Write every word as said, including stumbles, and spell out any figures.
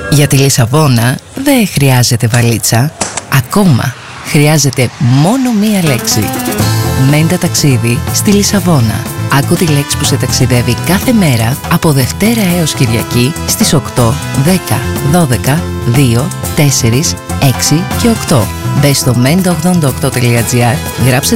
Για τη Λισαβόνα δεν χρειάζεται βαλίτσα. Ακόμα χρειάζεται μόνο μία λέξη. Μέντα ταξίδι στη Λισαβόνα. Άκου τη λέξη που σε ταξιδεύει κάθε μέρα από Δευτέρα έως Κυριακή στις οκτώ, δέκα, δώδεκα, δύο, τέσσερα, έξι και οκτώ. Μπες στο μέντα ογδόντα οκτώ τελεία τζι άρ, γράψε